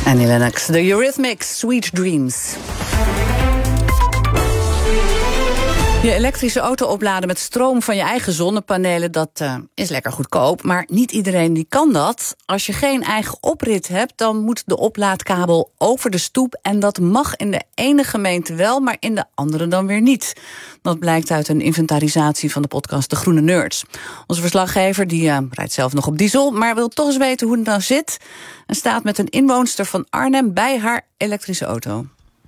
Annie Lennox, The Eurythmics, Sweet Dreams. Je elektrische auto opladen met stroom van je eigen zonnepanelen, dat is lekker goedkoop. Maar niet iedereen die kan dat. Als je geen eigen oprit hebt, dan moet de oplaadkabel over de stoep. En dat mag in de ene gemeente wel, maar in de andere dan weer niet. Dat blijkt uit een inventarisatie van de podcast De Groene Nerds. Onze verslaggever die rijdt zelf nog op diesel, maar wil toch eens weten hoe het nou zit. En staat met een inwoonster van Arnhem bij haar elektrische auto.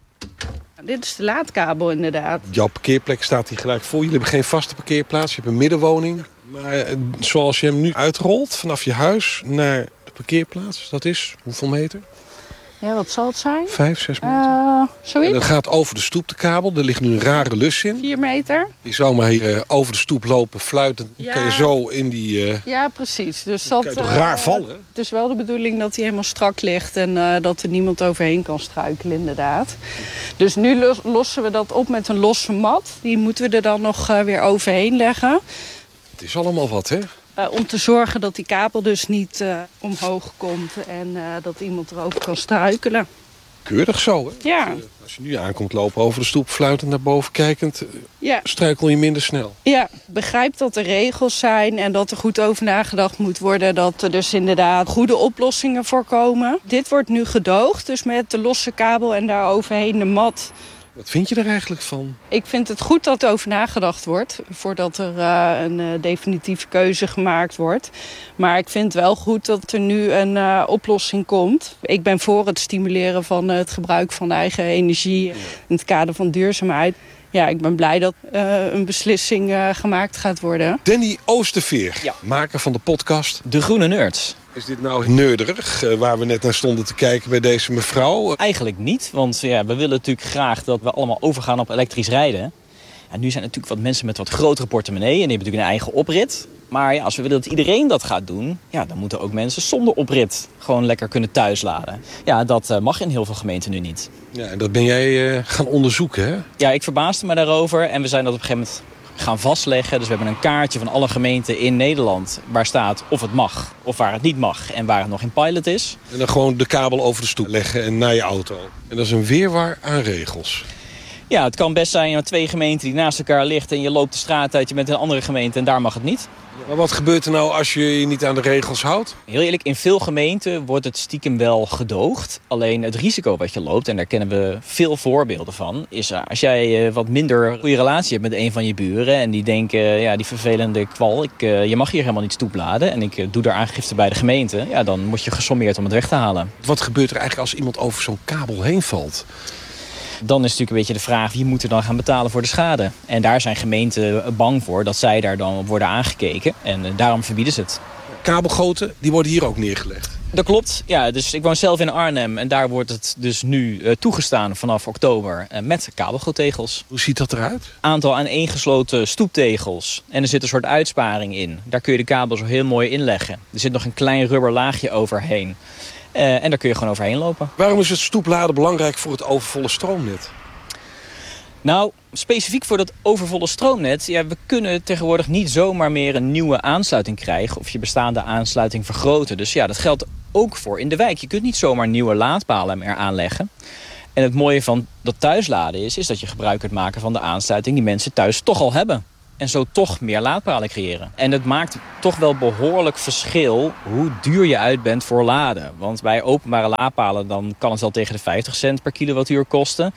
Dit is de laadkabel inderdaad. Jouw parkeerplek staat hier gelijk voor. Jullie hebben geen vaste parkeerplaats, je hebt een middenwoning. Maar zoals je hem nu uitrolt vanaf je huis naar de parkeerplaats, dat is hoeveel meter? Ja, wat zal het zijn? 5, 6 meter. Zoiets? En dat gaat over de stoep, de kabel. Er ligt nu een rare lus in. 4 meter. Je zou maar hier over de stoep lopen, fluiten. Dan kan je zo in die... Ja, precies. Dus kan je toch raar vallen? Het is wel de bedoeling dat hij helemaal strak ligt en dat er niemand overheen kan struikelen inderdaad. Dus nu lossen we dat op met een losse mat. Die moeten we er dan nog weer overheen leggen. Het is allemaal wat, hè? Om te zorgen dat die kabel dus niet omhoog komt en dat iemand erover kan struikelen. Keurig zo, hè? Ja. Als je nu aankomt lopen over de stoep, fluitend naar boven kijkend, struikel je minder snel. Ja, begrijp dat er regels zijn en dat er goed over nagedacht moet worden. Dat er dus inderdaad goede oplossingen voor komen. Dit wordt nu gedoogd, dus met de losse kabel en daar overheen de mat. Wat vind je er eigenlijk van? Ik vind het goed dat er over nagedacht wordt, voordat er een definitieve keuze gemaakt wordt. Maar ik vind wel goed dat er nu een oplossing komt. Ik ben voor het stimuleren van het gebruik van eigen energie in het kader van duurzaamheid. Ja, ik ben blij dat een beslissing gemaakt gaat worden. Danny Oosterveer, maker van de podcast De Groene Nerds. Is dit nou neurderig, waar we net naar stonden te kijken bij deze mevrouw? Eigenlijk niet, want we willen natuurlijk graag dat we allemaal overgaan op elektrisch rijden. En nu zijn er natuurlijk wat mensen met wat grotere portemonnee en die hebben natuurlijk een eigen oprit. Maar als we willen dat iedereen dat gaat doen, dan moeten ook mensen zonder oprit gewoon lekker kunnen thuisladen. Ja, dat mag in heel veel gemeenten nu niet. Ja, en dat ben jij gaan onderzoeken, hè? Ja, ik verbaasde me daarover en we zijn dat op een gegeven moment gaan vastleggen. Dus we hebben een kaartje van alle gemeenten in Nederland waar staat of het mag of waar het niet mag en waar het nog in pilot is. En dan gewoon de kabel over de stoep leggen en naar je auto. En dat is een wirwar aan regels. Ja, het kan best zijn 2 gemeenten die naast elkaar liggen en je loopt de straat uit, je bent in een andere gemeente en daar mag het niet. Maar wat gebeurt er nou als je je niet aan de regels houdt? Heel eerlijk, in veel gemeenten wordt het stiekem wel gedoogd. Alleen het risico wat je loopt, en daar kennen we veel voorbeelden van, is als jij wat minder goede relatie hebt met een van je buren en die denken, die vervelende kwal, je mag hier helemaal niet stoepladen en ik doe daar aangifte bij de gemeente, dan word je gesommeerd om het weg te halen. Wat gebeurt er eigenlijk als iemand over zo'n kabel heen valt? Dan is natuurlijk een beetje de vraag, wie moet er dan gaan betalen voor de schade? En daar zijn gemeenten bang voor dat zij daar dan op worden aangekeken. En daarom verbieden ze het. Kabelgoten, die worden hier ook neergelegd? Dat klopt. Ja, dus ik woon zelf in Arnhem. En daar wordt het dus nu toegestaan vanaf oktober met kabelgoottegels. Hoe ziet dat eruit? Aantal aaneengesloten stoeptegels. En er zit een soort uitsparing in. Daar kun je de kabel zo heel mooi inleggen. Er zit nog een klein rubber laagje overheen. En daar kun je gewoon overheen lopen. Waarom is het stoepladen belangrijk voor het overvolle stroomnet? Nou, specifiek voor dat overvolle stroomnet, we kunnen tegenwoordig niet zomaar meer een nieuwe aansluiting krijgen of je bestaande aansluiting vergroten. Dus dat geldt ook voor in de wijk. Je kunt niet zomaar nieuwe laadpalen meer aanleggen. En het mooie van dat thuisladen is dat je gebruik kunt maken van de aansluiting die mensen thuis toch al hebben. En zo toch meer laadpalen creëren. En het maakt toch wel behoorlijk verschil hoe duur je uit bent voor laden. Want bij openbare laadpalen dan kan het wel tegen de 50 cent per kilowattuur kosten.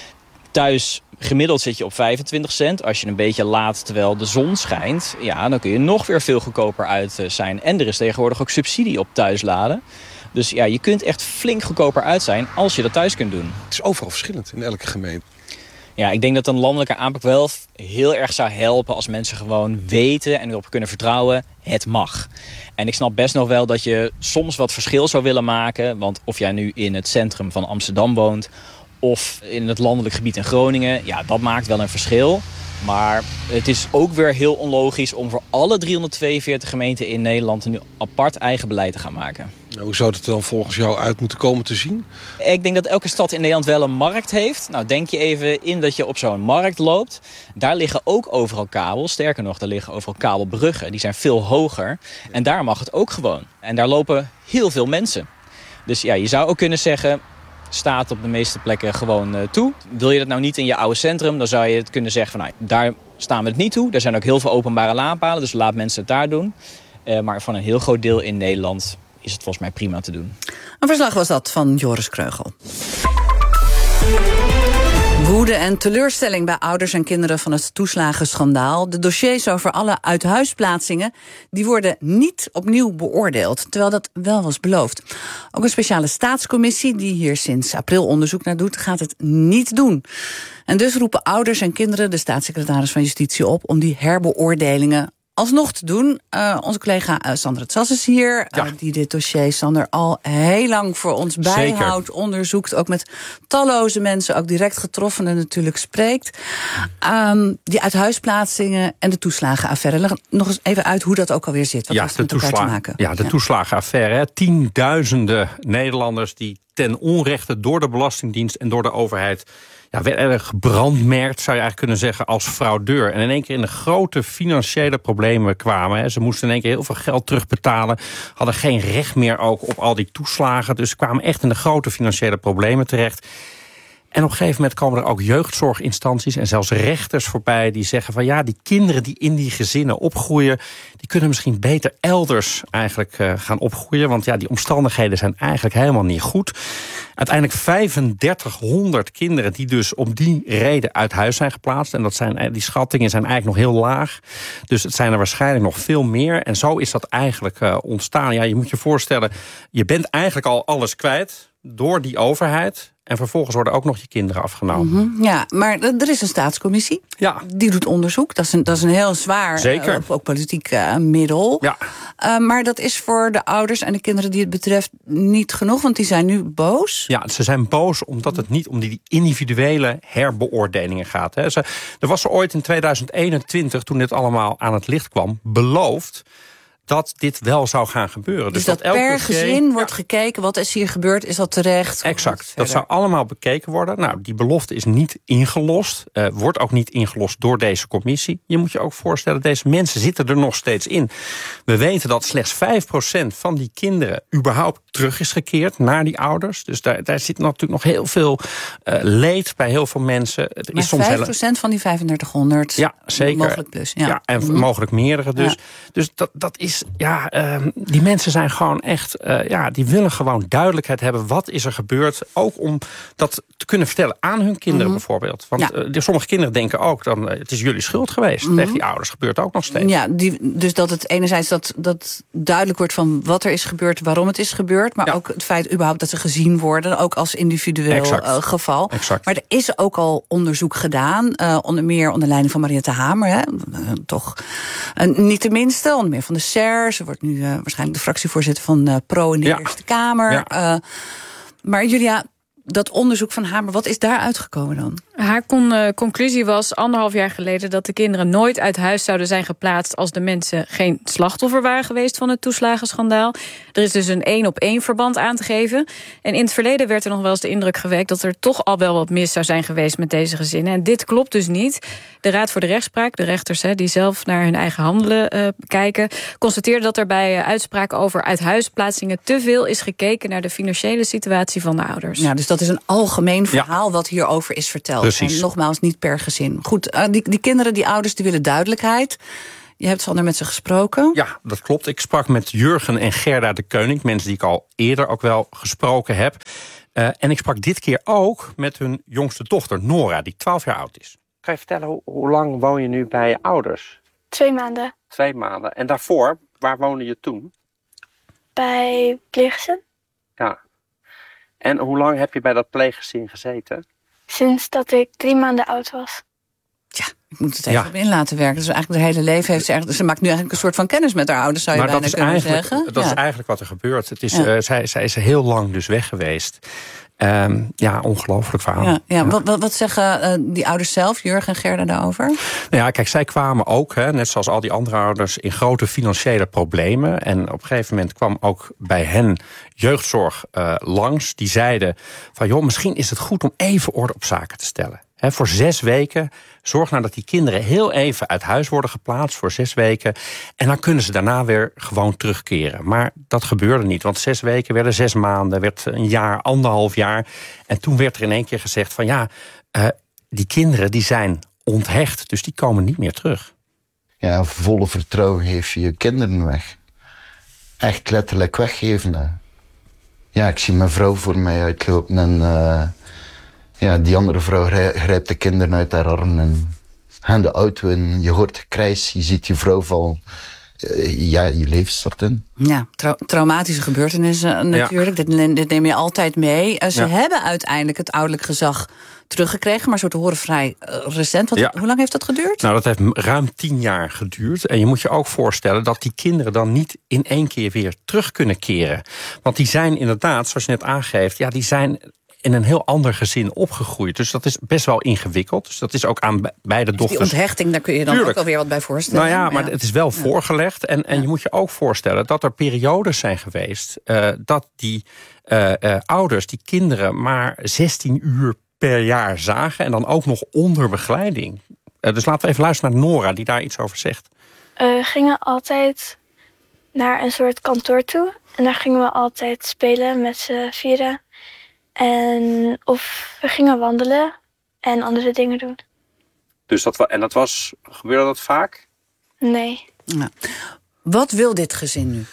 Thuis gemiddeld zit je op 25 cent. Als je een beetje laadt terwijl de zon schijnt, dan kun je nog weer veel goedkoper uit zijn. En er is tegenwoordig ook subsidie op thuisladen. Dus je kunt echt flink goedkoper uit zijn als je dat thuis kunt doen. Het is overal verschillend in elke gemeente. Ja, ik denk dat een landelijke aanpak wel heel erg zou helpen als mensen gewoon weten en erop kunnen vertrouwen, het mag. En ik snap best nog wel dat je soms wat verschil zou willen maken. Want of jij nu in het centrum van Amsterdam woont of in het landelijk gebied in Groningen, dat maakt wel een verschil. Maar het is ook weer heel onlogisch om voor alle 342 gemeenten in Nederland nu apart eigen beleid te gaan maken. Nou, hoe zou het er dan volgens jou uit moeten komen te zien? Ik denk dat elke stad in Nederland wel een markt heeft. Nou, denk je even in dat je op zo'n markt loopt. Daar liggen ook overal kabels. Sterker nog, daar liggen overal kabelbruggen. Die zijn veel hoger. En daar mag het ook gewoon. En daar lopen heel veel mensen. Dus ja, je zou ook kunnen zeggen, staat op de meeste plekken gewoon toe. Wil je dat nou niet in je oude centrum, dan zou je het kunnen zeggen van, daar staan we het niet toe. Er zijn ook heel veel openbare laadpalen, dus laat mensen het daar doen. Maar van een heel groot deel in Nederland is het volgens mij prima te doen. Een verslag was dat van Joris Kreugel. Woede en teleurstelling bij ouders en kinderen van het toeslagenschandaal. De dossiers over alle uithuisplaatsingen die worden niet opnieuw beoordeeld, terwijl dat wel was beloofd. Ook een speciale staatscommissie die hier sinds april onderzoek naar doet, gaat het niet doen. En dus roepen ouders en kinderen de staatssecretaris van Justitie op om die herbeoordelingen alsnog te doen. Onze collega Sander het Sas is hier, die dit dossier, Sander, al heel lang voor ons bijhoudt, onderzoekt, ook met talloze mensen, ook direct getroffenen natuurlijk spreekt. Die uithuisplaatsingen en de toeslagenaffaire. Leg nog eens even uit hoe dat ook alweer zit. Wat heeft het met elkaar te maken? Ja, de toeslagenaffaire. Tienduizenden Nederlanders die ten onrechte door de Belastingdienst en door de overheid werden gebrandmerkt, zou je eigenlijk kunnen zeggen, als fraudeur. En in één keer in de grote financiële problemen kwamen. Ze moesten in één keer heel veel geld terugbetalen. Hadden geen recht meer ook op al die toeslagen. Dus ze kwamen echt in de grote financiële problemen terecht. En op een gegeven moment komen er ook jeugdzorginstanties en zelfs rechters voorbij die zeggen van die kinderen die in die gezinnen opgroeien, die kunnen misschien beter elders eigenlijk gaan opgroeien. Want die omstandigheden zijn eigenlijk helemaal niet goed. Uiteindelijk 3500 kinderen die dus om die reden uit huis zijn geplaatst. En die schattingen zijn eigenlijk nog heel laag. Dus het zijn er waarschijnlijk nog veel meer. En zo is dat eigenlijk ontstaan. Ja, je moet je voorstellen, je bent eigenlijk al alles kwijt door die overheid. En vervolgens worden ook nog je kinderen afgenomen. Mm-hmm. Ja, maar er is een staatscommissie. Ja. Die doet onderzoek. Dat is een heel zwaar, ook politiek middel. Ja. Maar dat is voor de ouders en de kinderen die het betreft niet genoeg. Want die zijn nu boos. Ja, ze zijn boos omdat het niet om die individuele herbeoordelingen gaat. Er was ooit in 2021, toen dit allemaal aan het licht kwam, beloofd dat dit wel zou gaan gebeuren. Dus dat per gezin wordt gekeken, wat is hier gebeurd, is dat terecht? Exact, dat zou allemaal bekeken worden. Nou, die belofte is niet ingelost, wordt ook niet ingelost door deze commissie. Je moet je ook voorstellen, deze mensen zitten er nog steeds in. We weten dat slechts 5% van die kinderen überhaupt terug is gekeerd naar die ouders. Dus daar zit natuurlijk nog heel veel leed bij heel veel mensen. Maar is soms 5% van die 3500? Ja, zeker. Mogelijk plus. Ja, en mogelijk meerdere dus. Ja. Dus dat is, die mensen zijn gewoon echt, die willen gewoon duidelijkheid hebben. Wat is er gebeurd? Ook om dat te kunnen vertellen aan hun kinderen bijvoorbeeld. Want sommige kinderen denken ook, het is jullie schuld geweest. Tegen die ouders gebeurt ook nog steeds. Ja, dus dat het enerzijds dat duidelijk wordt van wat er is gebeurd, waarom het is gebeurd. Maar ook het feit überhaupt dat ze gezien worden, ook als individueel geval. Exact. Maar er is ook al onderzoek gedaan, onder meer onder leiding van Mariette Hamer. Toch niet de minste, onder meer van de SER. Ze wordt nu waarschijnlijk de fractievoorzitter van PRO in de Eerste Kamer. Ja. Maar Julia, dat onderzoek van Hamer, wat is daar uitgekomen dan? Haar conclusie was 1,5 jaar geleden dat de kinderen nooit uit huis zouden zijn geplaatst als de mensen geen slachtoffer waren geweest van het toeslagenschandaal. Er is dus een 1-op-1 verband aan te geven. En in het verleden werd er nog wel eens de indruk gewekt dat er toch al wel wat mis zou zijn geweest met deze gezinnen. En dit klopt dus niet. De Raad voor de Rechtspraak, de rechters die zelf naar hun eigen handelen kijken, constateerde dat er bij uitspraken over uithuisplaatsingen te veel is gekeken naar de financiële situatie van de ouders. Ja, dus dat is een algemeen verhaal wat hierover is verteld. Precies. En nogmaals, niet per gezin. Goed, die kinderen, die ouders, die willen duidelijkheid. Je hebt Sander met ze gesproken. Ja, dat klopt. Ik sprak met Jurgen en Gerda de Keuning, mensen die ik al eerder ook wel gesproken heb. En ik sprak dit keer ook met hun jongste dochter, Nora, die 12 jaar oud is. Kan je vertellen, hoe lang woon je nu bij je ouders? 2 maanden. 2 maanden. En daarvoor, waar woonde je toen? Bij pleeggezin. Ja. En hoe lang heb je bij dat pleeggezin gezeten? Sinds dat ik 3 maanden oud was. Ja, ik moet het even op in laten werken. Dus eigenlijk haar hele leven heeft ze maakt nu eigenlijk een soort van kennis met haar ouders, zou je bijna kunnen zeggen. Dat is eigenlijk wat er gebeurt. Het is, zij is heel lang dus weg geweest. Ongelooflijk verhaal. Wat zeggen die ouders zelf, Jurgen en Gerda, daarover? Nou ja, kijk, zij kwamen ook, net zoals al die andere ouders, in grote financiële problemen. En op een gegeven moment kwam ook bij hen jeugdzorg langs. Die zeiden van, joh, misschien is het goed om even orde op zaken te stellen. Voor 6 weken. Zorg nou dat die kinderen heel even uit huis worden geplaatst voor 6 weken. En dan kunnen ze daarna weer gewoon terugkeren. Maar dat gebeurde niet. Want 6 weken werden 6 maanden, werd een jaar, 1,5 jaar. En toen werd er in één keer gezegd van die kinderen die zijn onthecht. Dus die komen niet meer terug. Ja, volle vertrouwen geef je je kinderen weg. Echt letterlijk weggeven. Hè. Ja, ik zie mijn vrouw voor mij uitlopen en die andere vrouw grijpt de kinderen uit haar arm en gaan de auto in. Je hoort gekrijs, je ziet je vrouw vallen. Je leven stort in. Ja, traumatische gebeurtenissen natuurlijk. Ja. Dit neem je altijd mee. Ze hebben uiteindelijk het ouderlijk gezag teruggekregen, maar zo te horen vrij recent. Hoe lang heeft dat geduurd? Nou, dat heeft ruim 10 jaar geduurd. En je moet je ook voorstellen dat die kinderen dan niet in één keer weer terug kunnen keren. Want die zijn inderdaad, zoals je net aangeeft, die zijn in een heel ander gezin opgegroeid. Dus dat is best wel ingewikkeld. Dus dat is ook aan beide dochters. Die onthechting, daar kun je dan ook wel weer wat bij voorstellen. Nou ja, maar het is wel voorgelegd. En je moet je ook voorstellen dat er periodes zijn geweest dat die ouders, die kinderen, maar 16 uur per jaar zagen. En dan ook nog onder begeleiding. Dus laten we even luisteren naar Nora, die daar iets over zegt. We gingen altijd naar een soort kantoor toe. En daar gingen we altijd spelen met z'n 4. Of we gingen wandelen en andere dingen doen. Dus gebeurde dat vaak? Nee. Nou, wat wil dit gezin nu?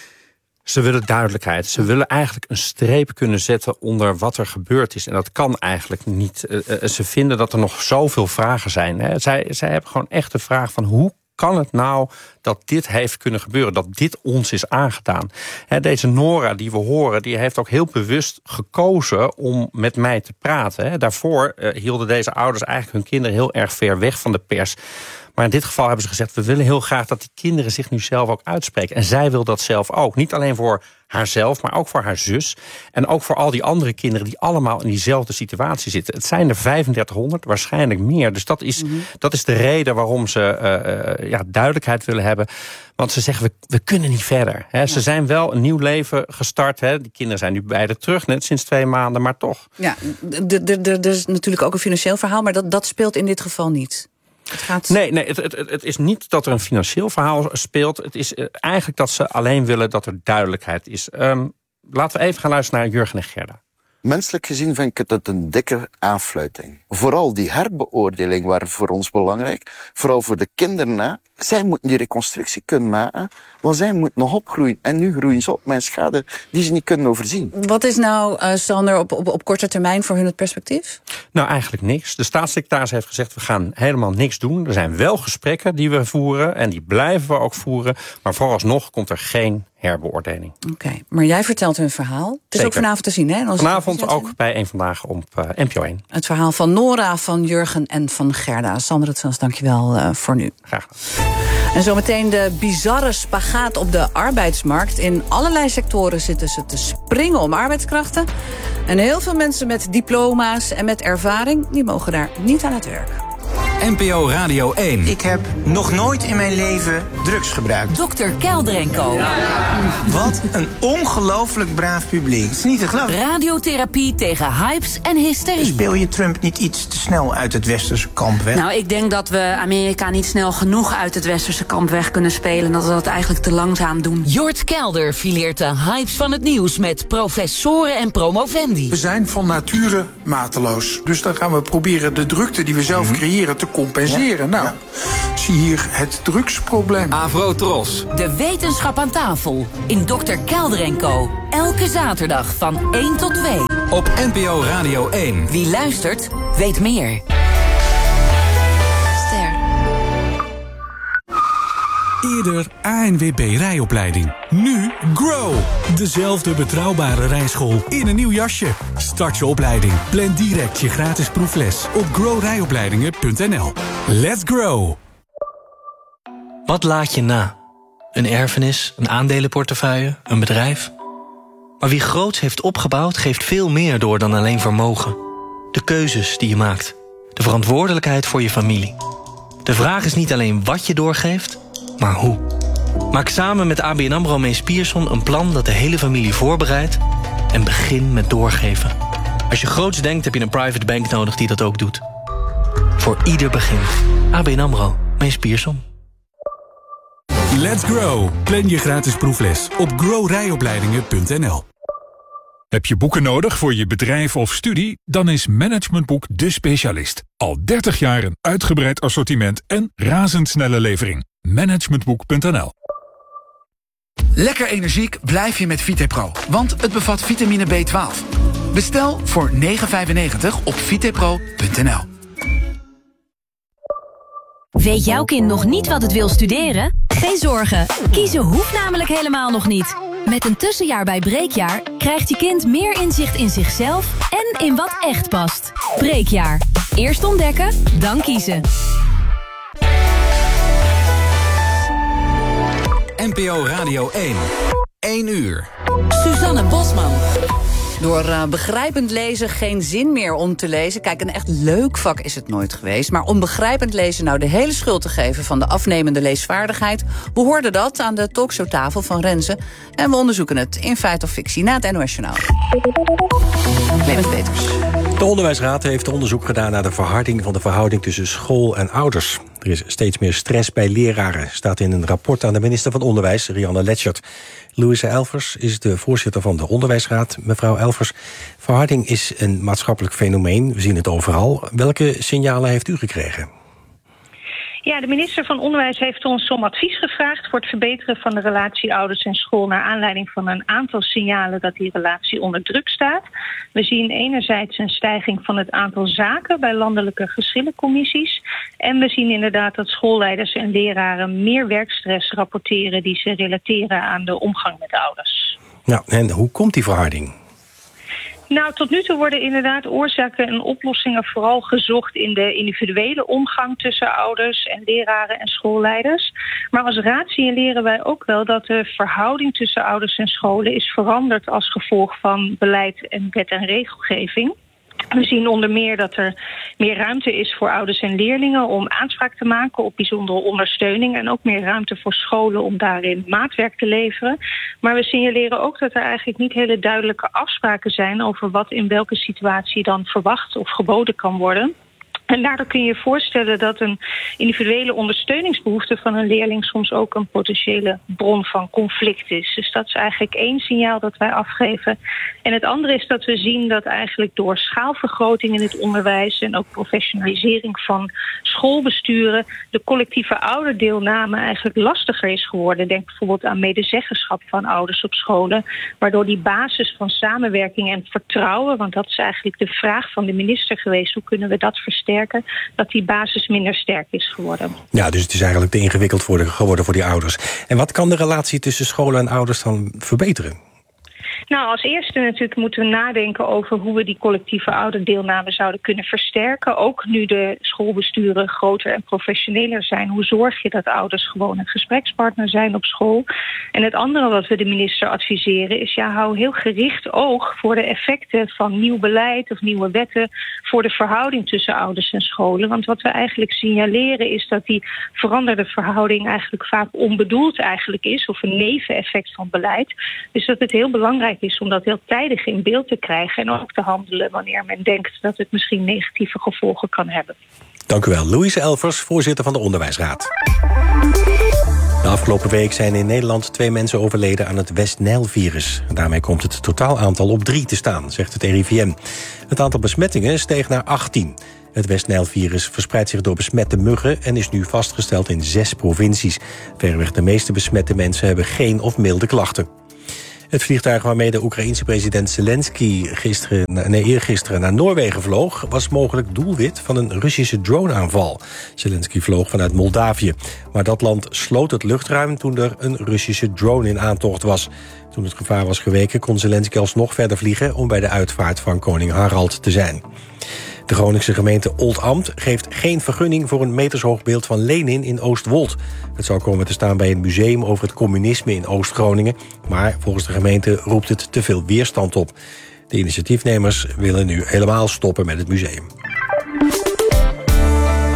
Ze willen duidelijkheid. Ze willen eigenlijk een streep kunnen zetten onder wat er gebeurd is. En dat kan eigenlijk niet. Ze vinden dat er nog zoveel vragen zijn. Hè. Zij hebben gewoon echt de vraag van hoe kan het nou dat dit heeft kunnen gebeuren? Dat dit ons is aangedaan? Deze Nora die we horen, die heeft ook heel bewust gekozen om met mij te praten. Daarvoor hielden deze ouders eigenlijk hun kinderen heel erg ver weg van de pers. Maar in dit geval hebben ze gezegd, we willen heel graag dat die kinderen zich nu zelf ook uitspreken. En zij wil dat zelf ook. Niet alleen voor haarzelf, maar ook voor haar zus. En ook voor al die andere kinderen die allemaal in diezelfde situatie zitten. Het zijn er 3500, waarschijnlijk meer. Dus dat is de reden waarom ze duidelijkheid willen hebben. Want ze zeggen, we kunnen niet verder. Ze zijn wel een nieuw leven gestart. Die kinderen zijn nu beide terug, net sinds 2 maanden, maar toch. Ja, er is natuurlijk ook een financieel verhaal, maar dat speelt in dit geval niet. Nee, het is niet dat er een financieel verhaal speelt. Het is eigenlijk dat ze alleen willen dat er duidelijkheid is. Laten we even gaan luisteren naar Jurgen en Gerda. Menselijk gezien vind ik het een dikke aanfluiting. Vooral die herbeoordeling waren voor ons belangrijk. Vooral voor de kinderen. Zij moeten die reconstructie kunnen maken. Want zij moeten nog opgroeien. En nu groeien ze op met een schade die ze niet kunnen overzien. Wat is nou, Sander, op korte termijn voor hun het perspectief? Nou, eigenlijk niks. De staatssecretaris heeft gezegd, we gaan helemaal niks doen. Er zijn wel gesprekken die we voeren. En die blijven we ook voeren. Maar vooralsnog komt er geen herbeoordeling. Oké, maar jij vertelt hun verhaal. Het is Zeker. Ook vanavond te zien, hè? Vanavond ook bij Eén Vandaag op NPO 1. Het verhaal van Nora, van Jurgen en van Gerda. Sander het Zans, dank je wel voor nu. Graag gedaan. En zometeen de bizarre spagaat op de arbeidsmarkt. In allerlei sectoren zitten ze te springen om arbeidskrachten. En heel veel mensen met diploma's en met ervaring, die mogen daar niet aan het werk. NPO Radio 1. Ik heb nog nooit in mijn leven drugs gebruikt. Dr. Kelder&Co. Wat een ongelooflijk braaf publiek. Het is niet te geloven. Radiotherapie tegen hypes en hysterie. Speel je Trump niet iets te snel uit het westerse kamp weg? Nou, ik denk dat we Amerika niet snel genoeg uit het westerse kamp weg kunnen spelen. En dat we dat eigenlijk te langzaam doen. Jort Kelder fileert de hypes van het nieuws met professoren en promovendi. We zijn van nature mateloos. Dus dan gaan we proberen de drukte die we zelf creëren te compenseren. Nou, zie hier het drugsprobleem. Avrotros. De wetenschap aan tafel in Dr. Kelder&Co. Elke zaterdag van 1 tot 2. Op NPO Radio 1. Wie luistert, weet meer. Eerder ANWB rijopleiding. Nu Grow. Dezelfde betrouwbare rijschool in een nieuw jasje. Start je opleiding. Plan direct je gratis proefles op growrijopleidingen.nl. Let's grow. Wat laat je na? Een erfenis, een aandelenportefeuille, een bedrijf? Maar wie groots heeft opgebouwd, geeft veel meer door dan alleen vermogen. De keuzes die je maakt. De verantwoordelijkheid voor je familie. De vraag is niet alleen wat je doorgeeft, maar hoe? Maak samen met ABN AMRO Mees Pierson een plan dat de hele familie voorbereidt en begin met doorgeven. Als je groots denkt, heb je een private bank nodig die dat ook doet. Voor ieder begin. ABN AMRO. Mees Pierson. Let's grow. Plan je gratis proefles op growrijopleidingen.nl. Heb je boeken nodig voor je bedrijf of studie? Dan is Managementboek de specialist. Al 30 jaar een uitgebreid assortiment en razendsnelle levering. Managementboek.nl. Lekker energiek blijf je met VitePro, want het bevat vitamine B12. Bestel voor €9,95 op vitepro.nl. Weet jouw kind nog niet wat het wil studeren? Geen zorgen, kiezen hoeft namelijk helemaal nog niet. Met een tussenjaar bij Breekjaar krijgt je kind meer inzicht in zichzelf en in wat echt past. Breekjaar. Eerst ontdekken, dan kiezen. NPO Radio 1. 1 uur. Suzanne Bosman. Door begrijpend lezen geen zin meer om te lezen. Kijk, een echt leuk vak is het nooit geweest. Maar om begrijpend lezen nou de hele schuld te geven van de afnemende leesvaardigheid, we hoorden dat aan de talkshowtafel van Renze. En we onderzoeken het in Feit of Fictie na het NOS Journaal. Clement Peters. De Onderwijsraad heeft onderzoek gedaan naar de verharding van de verhouding tussen school en ouders. Er is steeds meer stress bij leraren, staat in een rapport aan de minister van Onderwijs, Rianne Letschert. Louise Elvers is de voorzitter van de Onderwijsraad. Mevrouw Elvers, verharding is een maatschappelijk fenomeen, we zien het overal. Welke signalen heeft u gekregen? Ja, de minister van Onderwijs heeft ons om advies gevraagd voor het verbeteren van de relatie ouders en school naar aanleiding van een aantal signalen dat die relatie onder druk staat. We zien enerzijds een stijging van het aantal zaken bij landelijke geschillencommissies. En we zien inderdaad dat schoolleiders en leraren meer werkstress rapporteren die ze relateren aan de omgang met ouders. Nou, en hoe komt die verharding? Nou, tot nu toe worden inderdaad oorzaken en oplossingen vooral gezocht in de individuele omgang tussen ouders en leraren en schoolleiders. Maar als raad signaleren wij ook wel dat de verhouding tussen ouders en scholen is veranderd als gevolg van beleid en wet en regelgeving. We zien onder meer dat er meer ruimte is voor ouders en leerlingen om aanspraak te maken op bijzondere ondersteuning en ook meer ruimte voor scholen om daarin maatwerk te leveren. Maar we signaleren ook dat er eigenlijk niet hele duidelijke afspraken zijn over wat in welke situatie dan verwacht of geboden kan worden. En daardoor kun je je voorstellen dat een individuele ondersteuningsbehoefte van een leerling soms ook een potentiële bron van conflict is. Dus dat is eigenlijk één signaal dat wij afgeven. En het andere is dat we zien dat eigenlijk door schaalvergroting in het onderwijs en ook professionalisering van schoolbesturen de collectieve ouderdeelname eigenlijk lastiger is geworden. Denk bijvoorbeeld aan medezeggenschap van ouders op scholen, waardoor die basis van samenwerking en vertrouwen, want dat is eigenlijk de vraag van de minister geweest, hoe kunnen we dat versterken, dat die basis minder sterk is geworden. Ja, dus het is eigenlijk te ingewikkeld geworden voor die ouders. En wat kan de relatie tussen scholen en ouders dan verbeteren? Nou, als eerste natuurlijk moeten we nadenken over hoe we die collectieve ouderdeelname zouden kunnen versterken. Ook nu de schoolbesturen groter en professioneler zijn. Hoe zorg je dat ouders gewoon een gesprekspartner zijn op school? En het andere wat we de minister adviseren is, hou heel gericht oog voor de effecten van nieuw beleid of nieuwe wetten voor de verhouding tussen ouders en scholen. Want wat we eigenlijk signaleren is dat die veranderde verhouding eigenlijk vaak onbedoeld eigenlijk is, of een neveneffect van beleid. Dus dat het heel belangrijk is om dat heel tijdig in beeld te krijgen en ook te handelen wanneer men denkt dat het misschien negatieve gevolgen kan hebben. Dank u wel. Louise Elvers, voorzitter van de Onderwijsraad. De afgelopen week zijn in Nederland 2 mensen overleden aan het West-Nijl-virus. Daarmee komt het totaalaantal op 3 te staan, zegt het RIVM. Het aantal besmettingen steeg naar 18. Het West-Nijl-virus verspreidt zich door besmette muggen en is nu vastgesteld in 6 provincies. Verreweg de meeste besmette mensen hebben geen of milde klachten. Het vliegtuig waarmee de Oekraïense president Zelensky eergisteren naar Noorwegen vloog, was mogelijk doelwit van een Russische droneaanval. Zelensky vloog vanuit Moldavië. Maar dat land sloot het luchtruim toen er een Russische drone in aantocht was. Toen het gevaar was geweken kon Zelensky alsnog verder vliegen om bij de uitvaart van koning Harald te zijn. De Groningse gemeente Oldambt geeft geen vergunning voor een metershoog beeld van Lenin in Oostwold. Het zou komen te staan bij een museum over het communisme in Oost-Groningen. Maar volgens de gemeente roept het te veel weerstand op. De initiatiefnemers willen nu helemaal stoppen met het museum.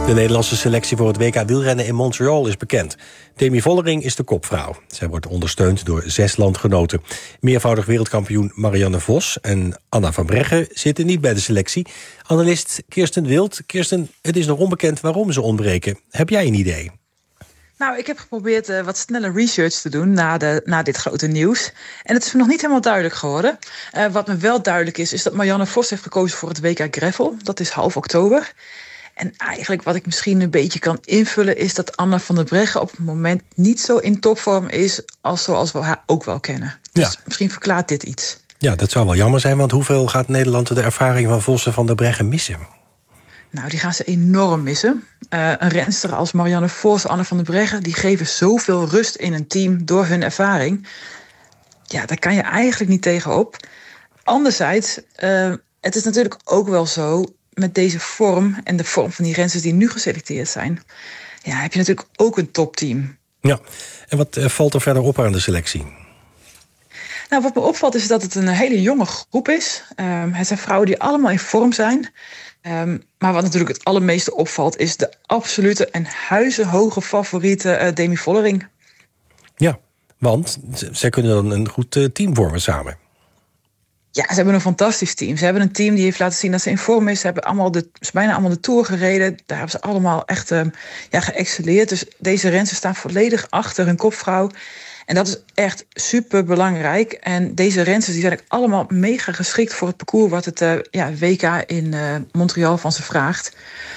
De Nederlandse selectie voor het WK wielrennen in Montreal is bekend. Demi Vollering is de kopvrouw. Zij wordt ondersteund door 6 landgenoten. Meervoudig wereldkampioen Marianne Vos en Anna van Breggen zitten niet bij de selectie. Analist Kirsten Wild. Kirsten, het is nog onbekend waarom ze ontbreken. Heb jij een idee? Nou, ik heb geprobeerd wat snelle research te doen na dit grote nieuws. En het is me nog niet helemaal duidelijk geworden. Wat me wel duidelijk is dat Marianne Vos heeft gekozen voor het WK Gravel. Dat is half oktober. En eigenlijk wat ik misschien een beetje kan invullen is dat Anna van der Breggen op het moment niet zo in topvorm is als zoals we haar ook wel kennen. Dus ja. Misschien verklaart dit iets. Ja, dat zou wel jammer zijn, want hoeveel gaat Nederland de ervaring van Vos en van der Breggen missen? Nou, die gaan ze enorm missen. Een renster als Marianne Vos, Anna van der Breggen, die geven zoveel rust in een team door hun ervaring. Ja, daar kan je eigenlijk niet tegenop. Anderzijds, het is natuurlijk ook wel zo met deze vorm en de vorm van die rensters die nu geselecteerd zijn, ja, heb je natuurlijk ook een topteam. Ja, en wat valt er verder op aan de selectie? Nou, wat me opvalt is dat het een hele jonge groep is. Het zijn vrouwen die allemaal in vorm zijn. Maar wat natuurlijk het allermeeste opvalt is de absolute en huizenhoge favoriete Demi Vollering. Ja, want zij kunnen dan een goed team vormen samen. Ja, ze hebben een fantastisch team. Ze hebben een team die heeft laten zien dat ze in vorm is. Ze hebben bijna allemaal de Tour gereden. Daar hebben ze allemaal echt geëxcelleerd. Dus deze rensters staan volledig achter hun kopvrouw. En dat is echt super belangrijk. En deze rensters die zijn allemaal mega geschikt voor het parcours wat het WK in Montreal van ze vraagt.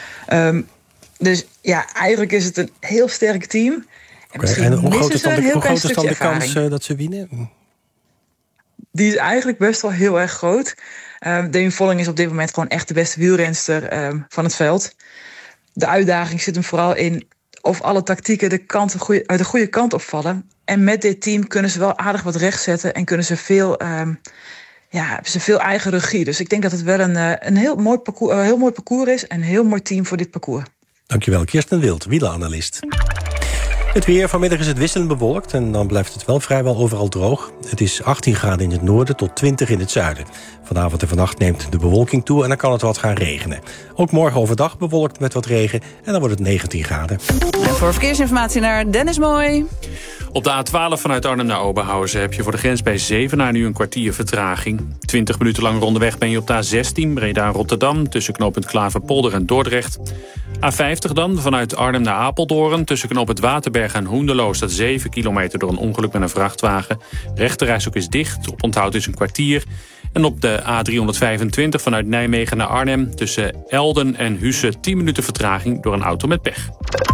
Dus ja, eigenlijk is het een heel sterk team. En misschien hoe groot is dan de kans dat ze winnen? Die is eigenlijk best wel heel erg groot. Demi Vollering is op dit moment gewoon echt de beste wielrenster van het veld. De uitdaging zit hem vooral in of alle tactieken de goede kant opvallen. En met dit team kunnen ze wel aardig wat recht zetten en kunnen ze hebben ze veel eigen regie. Dus ik denk dat het wel een heel mooi parcours is en een heel mooi team voor dit parcours. Dankjewel, Kirsten Wild, wieleranalist. Het weer, vanmiddag is het wisselend bewolkt en dan blijft het wel vrijwel overal droog. Het is 18 graden in het noorden tot 20 in het zuiden. Vanavond en vannacht neemt de bewolking toe en dan kan het wat gaan regenen. Ook morgen overdag bewolkt met wat regen en dan wordt het 19 graden. En voor verkeersinformatie naar Dennis Mooi. Op de A12 vanuit Arnhem naar Oberhausen heb je voor de grens bij Zevenaar nu een kwartier vertraging. 20 minuten lang rondeweg ben je op de A16 Breda-Rotterdam tussen knooppunt Klaverpolder en Dordrecht. A50 dan, vanuit Arnhem naar Apeldoorn tussen knooppunt Waterberg en Hoenderloo staat 7 kilometer door een ongeluk met een vrachtwagen. Rechterreis ook is dicht, op onthoud is een kwartier. En op de A325 vanuit Nijmegen naar Arnhem tussen Elden en Husse 10 minuten vertraging door een auto met pech.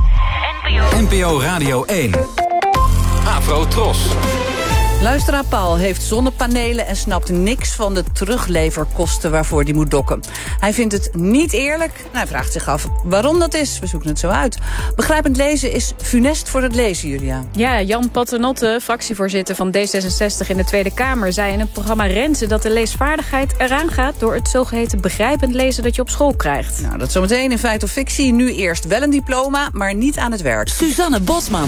NPO Radio 1. Afro Tros. Luisteraar Paul heeft zonnepanelen en snapt niks van de terugleverkosten waarvoor die moet dokken. Hij vindt het niet eerlijk en hij vraagt zich af waarom dat is. We zoeken het zo uit. Begrijpend lezen is funest voor het lezen, Julia. Ja, Jan Paternotte, fractievoorzitter van D66 in de Tweede Kamer, zei in het programma Renze dat de leesvaardigheid eraan gaat door het zogeheten begrijpend lezen dat je op school krijgt. Nou, dat zometeen in Feit of Fictie. Nu eerst wel een diploma, maar niet aan het werk. Suzanne Bosman.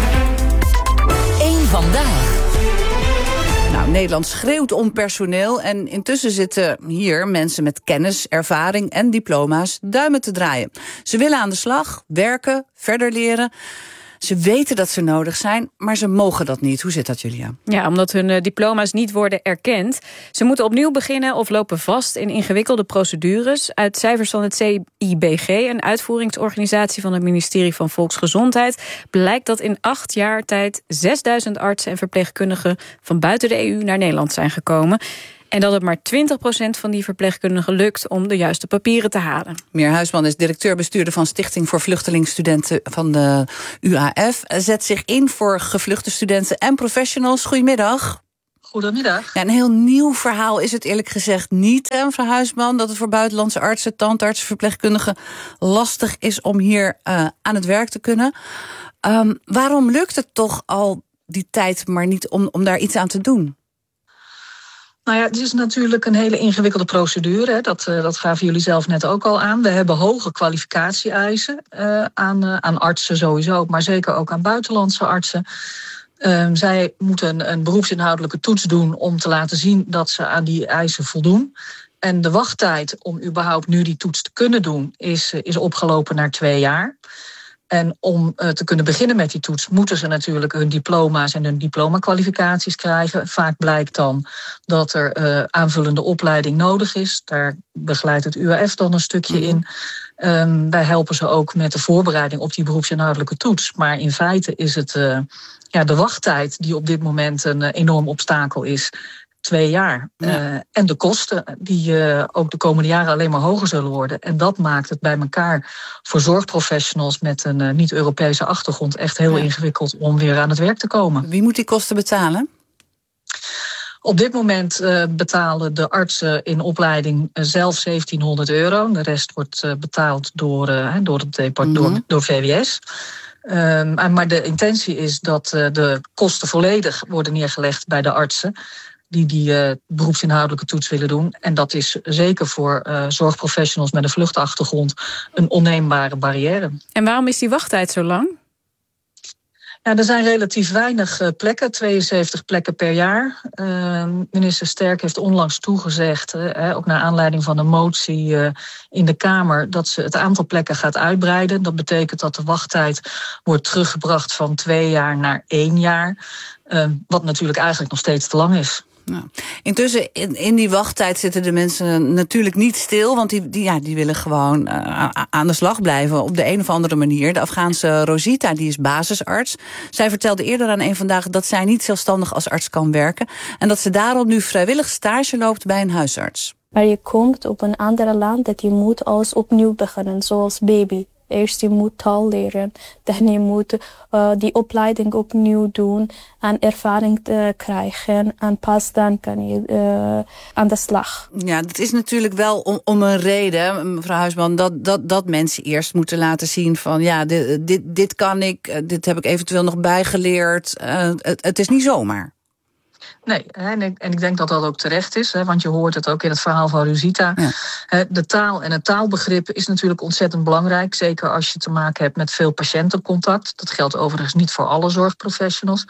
Eén vandaag. Nou, Nederland schreeuwt om personeel en intussen zitten hier mensen met kennis, ervaring en diploma's duimen te draaien. Ze willen aan de slag, werken, verder leren. Ze weten dat ze nodig zijn, maar ze mogen dat niet. Hoe zit dat, Julia? Ja, omdat hun diploma's niet worden erkend. Ze moeten opnieuw beginnen of lopen vast in ingewikkelde procedures. Uit cijfers van het CIBG, een uitvoeringsorganisatie van het ministerie van Volksgezondheid, blijkt dat in 8 jaar tijd 6000 artsen en verpleegkundigen van buiten de EU naar Nederland zijn gekomen. En dat het maar 20% van die verpleegkundigen lukt om de juiste papieren te halen. Meer Huisman is directeur-bestuurder van Stichting voor Vluchtelingenstudenten van de UAF. Zet zich in voor gevluchte studenten en professionals. Goedemiddag. Goedemiddag. Ja, een heel nieuw verhaal is het eerlijk gezegd niet, mevrouw Huisman, dat het voor buitenlandse artsen, tandartsen, verpleegkundigen lastig is om hier aan het werk te kunnen. Waarom lukt het toch al die tijd maar niet om daar iets aan te doen? Nou ja, het is natuurlijk een hele ingewikkelde procedure. Hè. Dat gaven jullie zelf net ook al aan. We hebben hoge kwalificatie-eisen aan artsen sowieso, maar zeker ook aan buitenlandse artsen. Zij moeten een beroepsinhoudelijke toets doen om te laten zien dat ze aan die eisen voldoen. En de wachttijd om überhaupt nu die toets te kunnen doen is opgelopen naar 2 jaar. En om te kunnen beginnen met die toets moeten ze natuurlijk hun diploma's en hun diplomakwalificaties krijgen. Vaak blijkt dan dat er aanvullende opleiding nodig is. Daar begeleidt het UAF dan een stukje in. Wij helpen ze ook met de voorbereiding op die beroepsinhoudelijke toets. Maar in feite is het de wachttijd die op dit moment een enorm obstakel is. 2 jaar. Ja. En de kosten die ook de komende jaren alleen maar hoger zullen worden. En dat maakt het bij elkaar voor zorgprofessionals met een niet-Europese achtergrond echt heel ingewikkeld om weer aan het werk te komen. Wie moet die kosten betalen? Op dit moment betalen de artsen in opleiding zelf €1700. De rest wordt betaald door VWS. Maar de intentie is dat de kosten volledig worden neergelegd bij de artsen die beroepsinhoudelijke toets willen doen. En dat is zeker voor zorgprofessionals met een vluchtachtergrond een onneembare barrière. En waarom is die wachttijd zo lang? Ja, er zijn relatief weinig plekken, 72 plekken per jaar. Minister Sterk heeft onlangs toegezegd, ook naar aanleiding van een motie in de Kamer, dat ze het aantal plekken gaat uitbreiden. Dat betekent dat de wachttijd wordt teruggebracht van 2 jaar naar 1 jaar. Wat natuurlijk eigenlijk nog steeds te lang is. Nou, intussen, in die wachttijd zitten de mensen natuurlijk niet stil, want die willen gewoon aan de slag blijven op de een of andere manier. De Afghaanse Rosita, die is basisarts. Zij vertelde eerder aan Eén Vandaag dat zij niet zelfstandig als arts kan werken en dat ze daarom nu vrijwillig stage loopt bij een huisarts. Maar je komt op een ander land dat je moet alles opnieuw beginnen, zoals baby. Eerst je moet taal leren, dan je moet die opleiding opnieuw doen en ervaring krijgen. En pas dan kan je aan de slag. Ja, dat is natuurlijk wel om een reden, mevrouw Huisman, dat mensen eerst moeten laten zien van ja, dit kan ik, dit heb ik eventueel nog bijgeleerd. Het is niet zomaar. Nee, en ik denk dat dat ook terecht is, want je hoort het ook in het verhaal van Rosita. Ja. De taal en het taalbegrip is natuurlijk ontzettend belangrijk, zeker als je te maken hebt met veel patiëntencontact. Dat geldt overigens niet voor alle zorgprofessionals.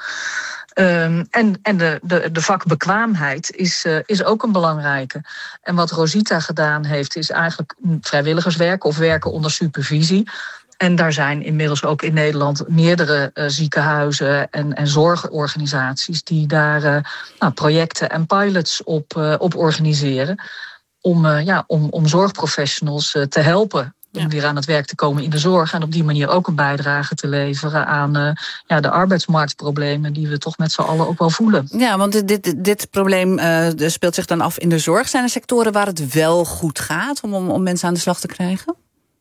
En de vakbekwaamheid is ook een belangrijke. En wat Rosita gedaan heeft, is eigenlijk vrijwilligerswerk of werken onder supervisie. En daar zijn inmiddels ook in Nederland meerdere ziekenhuizen en zorgorganisaties die daar projecten en pilots op organiseren. Om zorgprofessionals te helpen om weer aan het werk te komen in de zorg. En op die manier ook een bijdrage te leveren aan de arbeidsmarktproblemen die we toch met z'n allen ook wel voelen. Ja, want dit probleem speelt zich dan af in de zorg. Zijn er sectoren waar het wel goed gaat om mensen aan de slag te krijgen?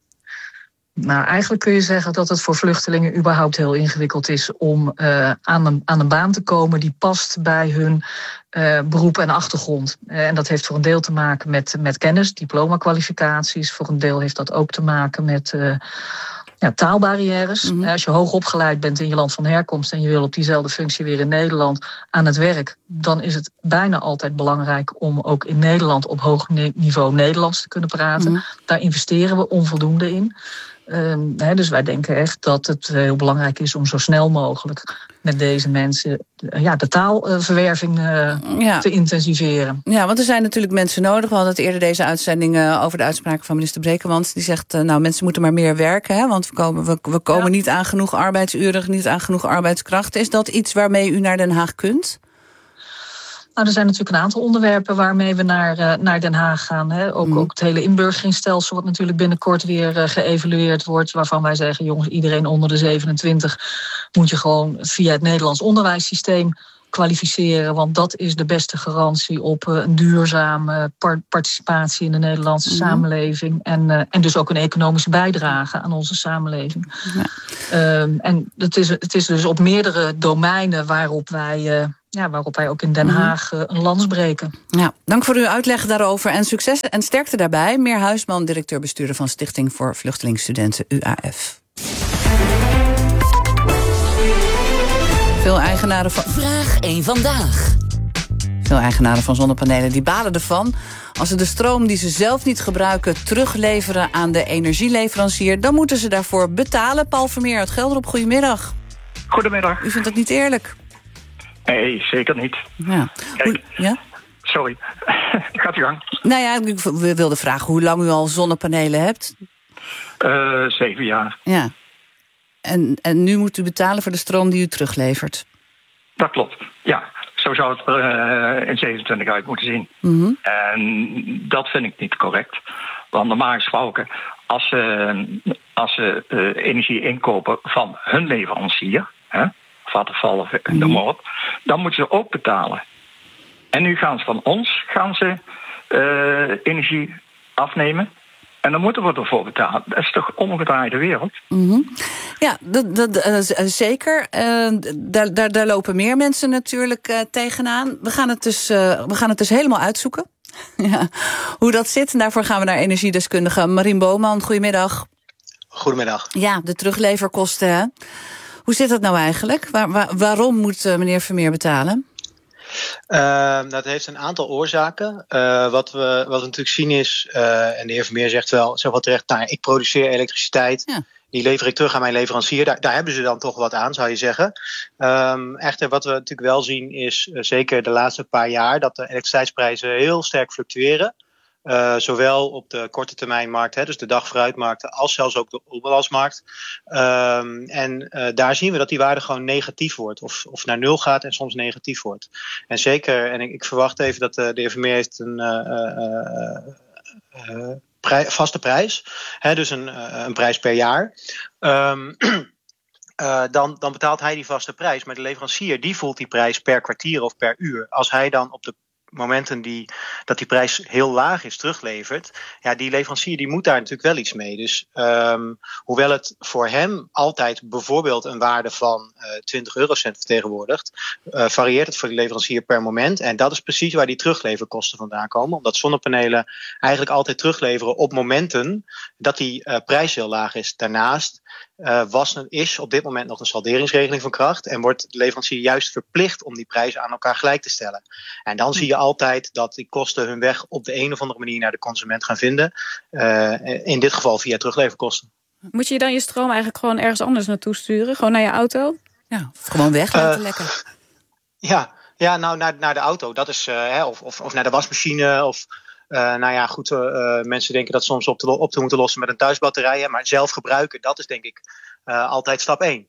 Nou, eigenlijk kun je zeggen dat het voor vluchtelingen überhaupt heel ingewikkeld is om aan een baan te komen die past bij hun beroep en achtergrond. En dat heeft voor een deel te maken met kennis, diplomakwalificaties. Voor een deel heeft dat ook te maken met taalbarrières. Mm-hmm. Als je hoog opgeleid bent in je land van herkomst en je wil op diezelfde functie weer in Nederland aan het werk, dan is het bijna altijd belangrijk om ook in Nederland op hoog niveau Nederlands te kunnen praten. Mm-hmm. Daar investeren we onvoldoende in. Dus wij denken echt dat het heel belangrijk is om zo snel mogelijk met deze mensen de taalverwerving te intensiveren. Ja, want er zijn natuurlijk mensen nodig. We hadden het eerder deze uitzending over de uitspraken van minister Brekemans. Die zegt, mensen moeten maar meer werken. Hè, want we komen niet aan genoeg arbeidsuren, niet aan genoeg arbeidskrachten. Is dat iets waarmee u naar Den Haag kunt? Nou, er zijn natuurlijk een aantal onderwerpen waarmee we naar Den Haag gaan. Hè. Ook het hele inburgeringsstelsel, wat natuurlijk binnenkort weer geëvalueerd wordt. Waarvan wij zeggen, jongens, iedereen onder de 27 moet je gewoon via het Nederlands onderwijssysteem kwalificeren. Want dat is de beste garantie op een duurzame participatie in de Nederlandse samenleving. En dus ook een economische bijdrage aan onze samenleving. Ja. En het is dus op meerdere domeinen waarop wij ook in Den Haag een lans breken. Ja, dank voor uw uitleg daarover en succes en sterkte daarbij. Meer Huisman, directeur-bestuurder van Stichting voor Vluchtelingenstudenten UAF. Veel eigenaren van... Vraag 1 vandaag. Veel eigenaren van zonnepanelen die balen ervan. Als ze de stroom die ze zelf niet gebruiken terugleveren aan de energieleverancier, dan moeten ze daarvoor betalen. Paul Vermeer uit Gelderop, goedemiddag. Goedemiddag. U vindt dat niet eerlijk? Nee, zeker niet. Ja. Kijk, Sorry. Gaat uw gang. Nou ja, ik wilde vragen hoe lang u al zonnepanelen hebt. 7 jaar. Ja. En nu moet u betalen voor de stroom die u teruglevert. Dat klopt, ja. Zo zou het in 27 uit moeten zien. Mm-hmm. En dat vind ik niet correct. Want normaal gesproken, als ze energie inkopen van hun leverancier, Vattenfall of noem maar op, dan moeten ze ook betalen. En nu gaan ze van ons energie afnemen. En dan moeten we ervoor betalen. Dat is toch een omgedraaide wereld? Mm-hmm. Ja, zeker. Daar lopen meer mensen natuurlijk tegenaan. We gaan het dus helemaal uitzoeken. Ja, hoe dat zit. En daarvoor gaan we naar energiedeskundige Marien Boman. Goedemiddag. Goedemiddag. Ja, de terugleverkosten. Hè? Hoe zit dat nou eigenlijk? Waarom moet meneer Vermeer betalen? Dat heeft een aantal oorzaken. Wat we natuurlijk zien is, en de heer Vermeer zegt wel terecht, ik produceer elektriciteit. Ja. Die lever ik terug aan mijn leverancier. Daar hebben ze dan toch wat aan, zou je zeggen. Echter, wat we natuurlijk wel zien is, zeker de laatste paar jaar, dat de elektriciteitsprijzen heel sterk fluctueren. Zowel op de korte termijnmarkt, dus de dagvooruitmarkten, als zelfs ook de oerbalansmarkt. Daar zien we dat die waarde gewoon negatief wordt. Of naar 0 gaat en soms negatief wordt. En zeker, en ik verwacht even dat de heer Vermeer heeft een vaste prijs. Dus een prijs per jaar. Dan betaalt hij die vaste prijs. Maar de leverancier die voelt die prijs per kwartier of per uur. Als hij dan op de momenten dat die prijs heel laag is teruglevert, ja, die leverancier die moet daar natuurlijk wel iets mee. Dus hoewel het voor hem altijd bijvoorbeeld een waarde van 20 eurocent vertegenwoordigt, varieert het voor die leverancier per moment. En dat is precies waar die terugleverkosten vandaan komen. Omdat zonnepanelen eigenlijk altijd terugleveren op momenten dat die prijs heel laag is. Daarnaast is op dit moment nog een salderingsregeling van kracht en wordt de leverancier juist verplicht om die prijzen aan elkaar gelijk te stellen. En dan zie je altijd dat die kosten hun weg op de een of andere manier naar de consument gaan vinden. In dit geval via terugleverkosten. Moet je dan je stroom eigenlijk gewoon ergens anders naartoe sturen? Gewoon naar je auto? Ja, gewoon weg laten lekker. Ja, nou naar de auto. Dat is, of naar de wasmachine of... mensen denken dat soms op te moeten lossen met een thuisbatterij. Maar zelf gebruiken, dat is denk ik altijd stap 1.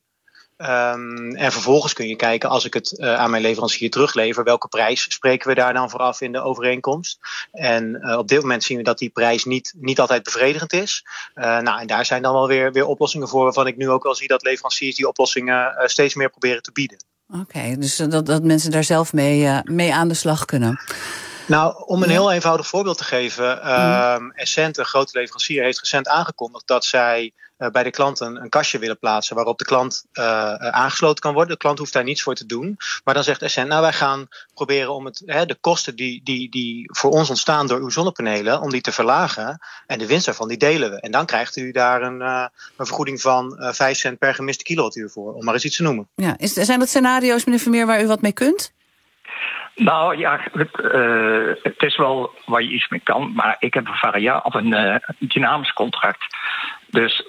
En vervolgens kun je kijken, als ik het aan mijn leverancier teruglever, welke prijs spreken we daar dan vooraf in de overeenkomst? En op dit moment zien we dat die prijs niet altijd bevredigend is. En daar zijn dan wel weer oplossingen voor, waarvan ik nu ook wel zie dat leveranciers die oplossingen steeds meer proberen te bieden. Oké, dus dat mensen daar zelf mee aan de slag kunnen. Nou, om een heel eenvoudig voorbeeld te geven. Essent, een grote leverancier, heeft recent aangekondigd dat zij bij de klanten een kastje willen plaatsen waarop de klant aangesloten kan worden. De klant hoeft daar niets voor te doen. Maar dan zegt Essent, wij gaan proberen om de kosten die voor ons ontstaan door uw zonnepanelen, om die te verlagen. En de winst daarvan, die delen we. En dan krijgt u daar een vergoeding van 5 cent per gemiste kilowattuur voor, om maar eens iets te noemen. Ja, zijn dat scenario's, meneer Vermeer, waar u wat mee kunt? Nou ja, het is wel waar je iets mee kan, maar ik heb een variabel of een dynamisch contract. Dus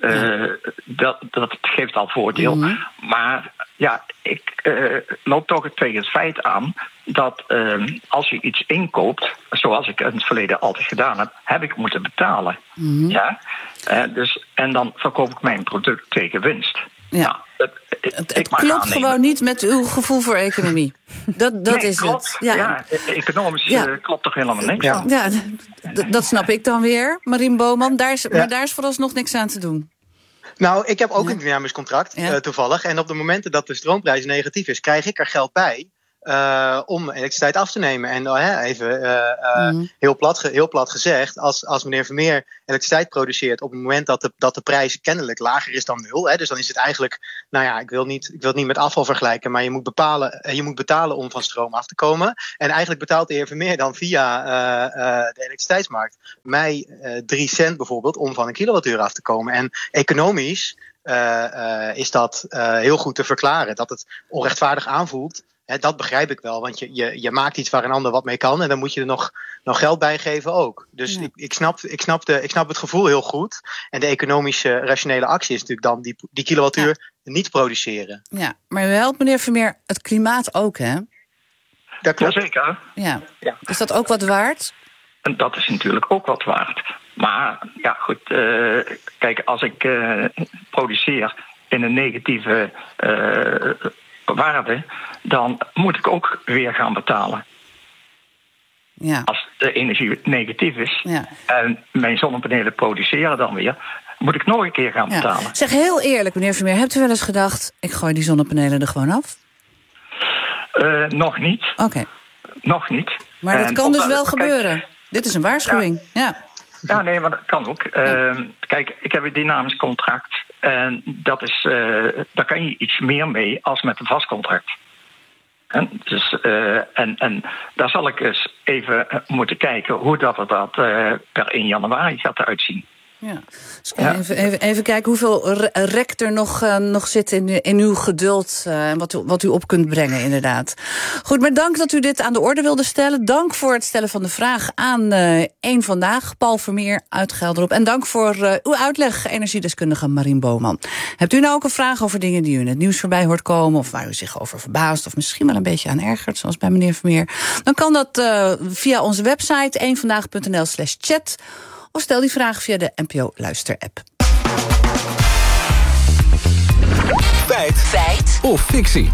dat geeft al voordeel. Mm-hmm. Maar ja, ik loop toch tegen het feit aan dat als je iets inkoopt, zoals ik in het verleden altijd gedaan heb ik moeten betalen. Mm-hmm. Ja? En dan verkoop ik mijn product tegen winst. Ja. Nou, het klopt gewoon niet met uw gevoel voor economie. Dat is klopt. Het. Ja, economisch klopt toch helemaal niks aan. Ja, dat snap ik dan weer, Marien Boman. Maar daar is vooralsnog niks aan te doen. Nou, ik heb ook een dynamisch contract, toevallig. En op de momenten dat de stroomprijs negatief is, krijg ik er geld bij om elektriciteit af te nemen. En heel plat gezegd, als meneer Vermeer elektriciteit produceert op het moment dat de prijs kennelijk lager is dan 0, dus dan is het eigenlijk, ik wil het niet met afval vergelijken, maar je moet betalen om van stroom af te komen. En eigenlijk betaalt de heer Vermeer dan via de elektriciteitsmarkt mij 3 cent bijvoorbeeld om van een kilowattuur af te komen. En economisch is dat heel goed te verklaren. Dat het onrechtvaardig aanvoelt, dat begrijp ik wel, want je maakt iets waar een ander wat mee kan en dan moet je er nog geld bij geven ook. Dus ik snap het gevoel heel goed. En de economische rationele actie is natuurlijk dan die kilowattuur niet produceren. Ja, maar u helpt, meneer Vermeer, het klimaat ook, hè? Dat klopt. Jazeker. Ja. Is dat ook wat waard? En dat is natuurlijk ook wat waard. Maar ja, goed. Kijk, als ik produceer in een negatieve waarde, dan moet ik ook weer gaan betalen. Ja. Als de energie negatief is en mijn zonnepanelen produceren dan weer, moet ik nog een keer gaan betalen. Zeg heel eerlijk, meneer Vermeer, hebt u wel eens gedacht, ik gooi die zonnepanelen er gewoon af? Nog niet. Oké. Nog niet. Maar dat kan dus wel gebeuren. Dit is een waarschuwing. Ja, nee, maar dat kan ook. Kijk, ik heb een dynamisch contract. En dat is, daar kan je iets meer mee als met een vast contract. En, dus, en daar zal ik eens even moeten kijken hoe dat per 1 januari gaat uitzien. Ja. Dus even kijken hoeveel rek er nog zit in uw geduld en wat u op kunt brengen, inderdaad. Goed, maar dank dat u dit aan de orde wilde stellen. Dank voor het stellen van de vraag aan Eén Vandaag, Paul Vermeer uit Gelderop. En dank voor uw uitleg, energiedeskundige Marien Boman. Hebt u nou ook een vraag over dingen die u in het nieuws voorbij hoort komen, of waar u zich over verbaast, of misschien wel een beetje aan ergert, zoals bij meneer Vermeer? Dan kan dat via onze website eenvandaag.nl/chat. Of stel die vraag via de NPO Luister-app. Feit of fictie?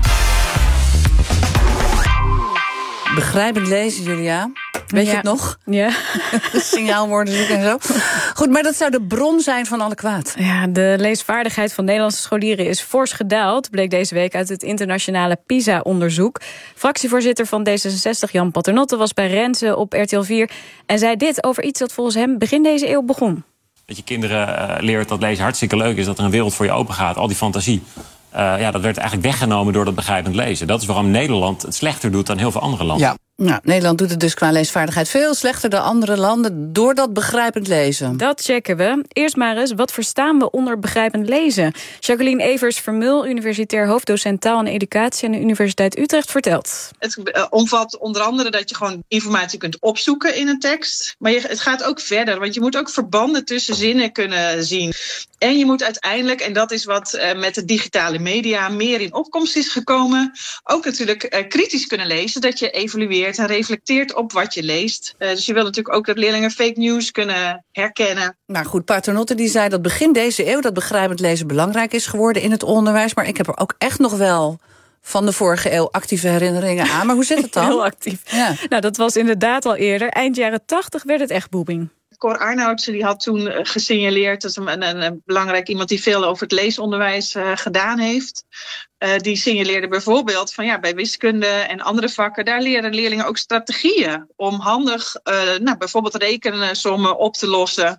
Begrijpend lezen, Julia. Weet je het nog? Ja. Signaalwoorden zoeken en zo. Goed, maar dat zou de bron zijn van alle kwaad. Ja, de leesvaardigheid van Nederlandse scholieren is fors gedaald, bleek deze week uit het internationale PISA-onderzoek. Fractievoorzitter van D66, Jan Paternotte, was bij Renze op RTL 4... en zei dit over iets dat volgens hem begin deze eeuw begon. Dat je kinderen leert dat lezen hartstikke leuk is, dat er een wereld voor je open gaat, al die fantasie. Dat werd eigenlijk weggenomen door dat begrijpend lezen. Dat is waarom Nederland het slechter doet dan heel veel andere landen. Ja. Nou, Nederland doet het dus qua leesvaardigheid veel slechter dan andere landen door dat begrijpend lezen. Dat checken we. Eerst maar eens, wat verstaan we onder begrijpend lezen? Jacqueline Evers-Vermul, universitair hoofddocent taal en educatie aan de Universiteit Utrecht, vertelt. Het omvat onder andere dat je gewoon informatie kunt opzoeken in een tekst. Maar het gaat ook verder, want je moet ook verbanden tussen zinnen kunnen zien. En je moet uiteindelijk, en dat is wat met de digitale media meer in opkomst is gekomen, ook natuurlijk kritisch kunnen lezen, dat je evalueert en reflecteert op wat je leest. Dus je wil natuurlijk ook dat leerlingen fake news kunnen herkennen. Nou goed, Paternotte die zei dat begin deze eeuw dat begrijpend lezen belangrijk is geworden in het onderwijs. Maar ik heb er ook echt nog wel van de vorige eeuw actieve herinneringen aan. Maar hoe zit het dan? Heel actief. Ja. Nou, dat was inderdaad al eerder. Eind jaren 80 werd het echt booming. Cor Arnoudsen die had toen gesignaleerd, dat is een belangrijk iemand die veel over het leesonderwijs gedaan heeft. Die signaleerde bijvoorbeeld van bij wiskunde en andere vakken, daar leren leerlingen ook strategieën om handig bijvoorbeeld rekensommen op te lossen.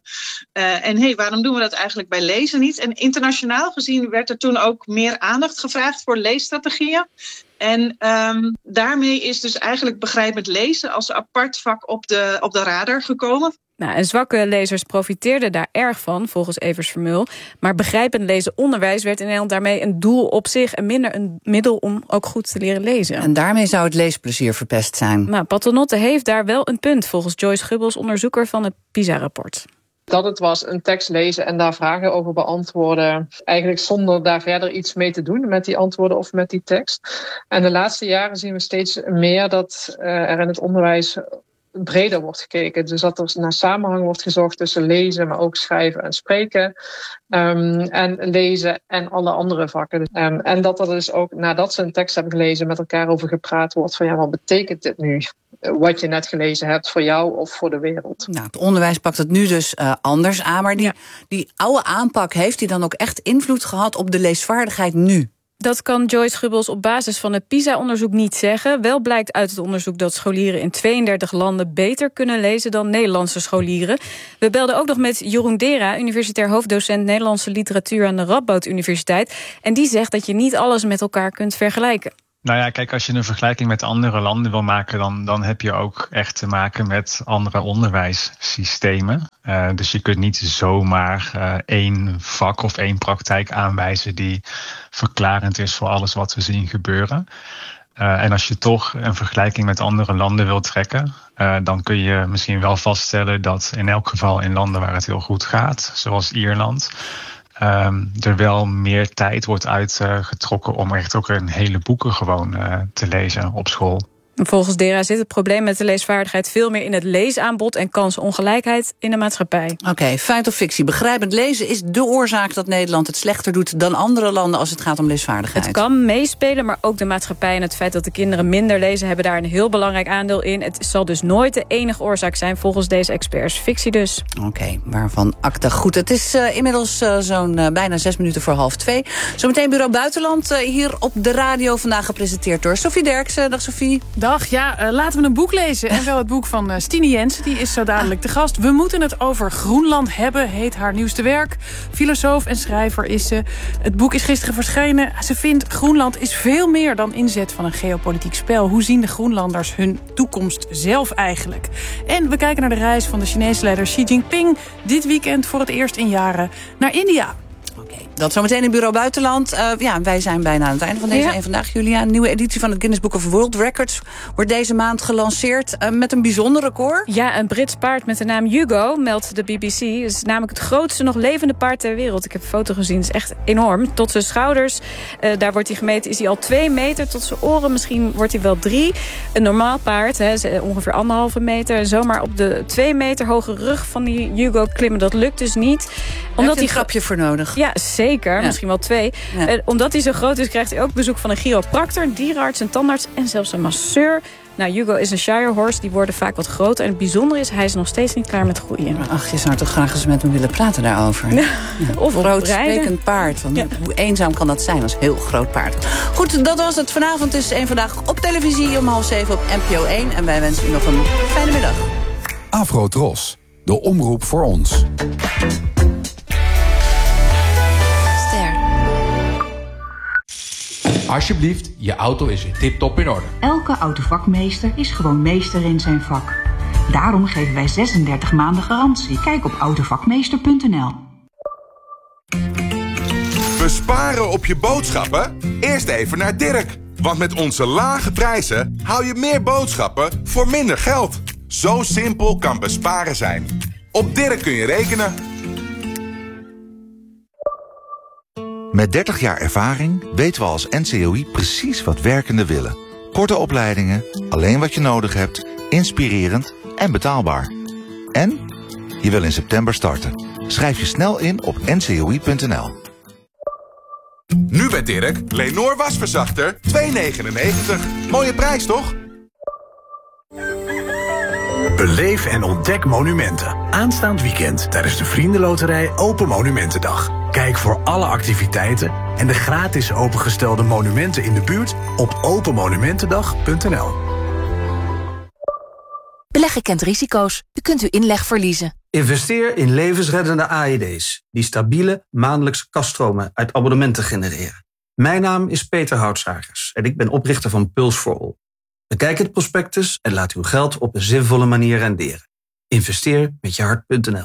En waarom doen we dat eigenlijk bij lezen niet? En internationaal gezien werd er toen ook meer aandacht gevraagd voor leesstrategieën. En daarmee is dus eigenlijk begrijpend lezen als apart vak op de radar gekomen. Nou, en zwakke lezers profiteerden daar erg van, volgens Evers-Vermul. Maar begrijpend lezen onderwijs werd in Nederland daarmee een doel op zich en minder een middel om ook goed te leren lezen. En daarmee zou het leesplezier verpest zijn. Nou, Paternotte heeft daar wel een punt, volgens Joyce Gubbels, onderzoeker van het PISA-rapport. Dat het was een tekst lezen en daar vragen over beantwoorden, eigenlijk zonder daar verder iets mee te doen met die antwoorden of met die tekst. En de laatste jaren zien we steeds meer dat er in het onderwijs breder wordt gekeken. Dus dat er naar samenhang wordt gezocht tussen lezen, maar ook schrijven en spreken. En lezen en alle andere vakken. En dat er dus ook, nadat ze een tekst hebben gelezen, met elkaar over gepraat wordt van wat betekent dit nu? Wat je net gelezen hebt voor jou of voor de wereld. Nou, het onderwijs pakt het nu dus anders aan. Maar die oude aanpak, heeft die dan ook echt invloed gehad op de leesvaardigheid nu? Dat kan Joyce Gubbels op basis van het PISA-onderzoek niet zeggen. Wel blijkt uit het onderzoek dat scholieren in 32 landen beter kunnen lezen dan Nederlandse scholieren. We belden ook nog met Jeroen Dera, universitair hoofddocent Nederlandse literatuur aan de Radboud Universiteit. En die zegt dat je niet alles met elkaar kunt vergelijken. Nou ja, kijk, als je een vergelijking met andere landen wil maken, dan heb je ook echt te maken met andere onderwijssystemen. Dus je kunt niet zomaar één vak of één praktijk aanwijzen die verklarend is voor alles wat we zien gebeuren. En als je toch een vergelijking met andere landen wilt trekken, dan kun je misschien wel vaststellen dat in elk geval in landen waar het heel goed gaat, zoals Ierland, er wel meer tijd wordt uitgetrokken om echt ook een hele boeken gewoon te lezen op school. Volgens DERA zit het probleem met de leesvaardigheid veel meer in het leesaanbod en kansenongelijkheid in de maatschappij. Oké, feit of fictie. Begrijpend lezen is de oorzaak dat Nederland het slechter doet dan andere landen als het gaat om leesvaardigheid. Het kan meespelen, maar ook de maatschappij en het feit dat de kinderen minder lezen hebben daar een heel belangrijk aandeel in. Het zal dus nooit de enige oorzaak zijn volgens deze experts. Fictie dus. Oké, waarvan akte. Goed, het is inmiddels zo'n bijna 6 minuten voor 1:30. Zometeen Bureau Buitenland hier op de radio, vandaag gepresenteerd door Sophie Derksen. Dag Sophie. Dag, ja, laten we een boek lezen. En wel het boek van Stine Jensen, die is zo dadelijk te gast. We moeten het over Groenland hebben, heet haar nieuwste werk. Filosoof en schrijver is ze. Het boek is gisteren verschenen. Ze vindt Groenland is veel meer dan inzet van een geopolitiek spel. Hoe zien de Groenlanders hun toekomst zelf eigenlijk? En we kijken naar de reis van de Chinese leider Xi Jinping dit weekend voor het eerst in jaren naar India. Dat zometeen in Bureau Buitenland. Wij zijn bijna aan het einde van deze één vandaag, Julia. Een nieuwe editie van het Guinness Book of World Records wordt deze maand gelanceerd met een bijzonder record. Ja, een Brits paard met de naam Hugo, meldt de BBC. Het is namelijk het grootste nog levende paard ter wereld. Ik heb een foto gezien, het is echt enorm. Tot zijn schouders, daar wordt hij gemeten, is hij al 2 meter. Tot zijn oren misschien wordt hij wel 3. Een normaal paard, ongeveer 1,5 meter. En zomaar op de 2 meter hoge rug van die Hugo klimmen, dat lukt dus niet. Omdat hij een grapje voor nodig. Ja, zeker. Misschien wel 2. Ja. Omdat hij zo groot is, krijgt hij ook bezoek van een chiropractor, een dierenarts, een tandarts en zelfs een masseur. Nou, Hugo is een Shire horse, die worden vaak wat groter. En het bijzondere is, hij is nog steeds niet klaar met groeien. Ach, je zou toch graag eens met hem willen praten daarover. Ja. Of groot sprekend paard. Want hoe eenzaam kan dat zijn als heel groot paard. Goed, dat was het. Vanavond is één vandaag op televisie om 6:30 op NPO 1. En wij wensen u nog een fijne middag. Afro-Tros, de omroep voor ons. Alsjeblieft, je auto is weer tip-top in orde. Elke autovakmeester is gewoon meester in zijn vak. Daarom geven wij 36 maanden garantie. Kijk op autovakmeester.nl. Besparen op je boodschappen? Eerst even naar Dirk. Want met onze lage prijzen hou je meer boodschappen voor minder geld. Zo simpel kan besparen zijn. Op Dirk kun je rekenen. Met 30 jaar ervaring weten we als NCOI precies wat werkenden willen. Korte opleidingen, alleen wat je nodig hebt, inspirerend en betaalbaar. En je wil in september starten. Schrijf je snel in op ncoi.nl. Nu bij Dirk, Lenor wasverzachter, $2,99. Mooie prijs, toch? Beleef en ontdek monumenten. Aanstaand weekend tijdens de Vriendenloterij Open Monumentendag. Kijk voor alle activiteiten en de gratis opengestelde monumenten in de buurt op openmonumentendag.nl. Beleggen kent risico's. U kunt uw inleg verliezen. Investeer in levensreddende AED's die stabiele maandelijkse kaststromen uit abonnementen genereren. Mijn naam is Peter Houtzagers en ik ben oprichter van Puls for All. Bekijk het prospectus en laat uw geld op een zinvolle manier renderen. Investeer met je hart.nl.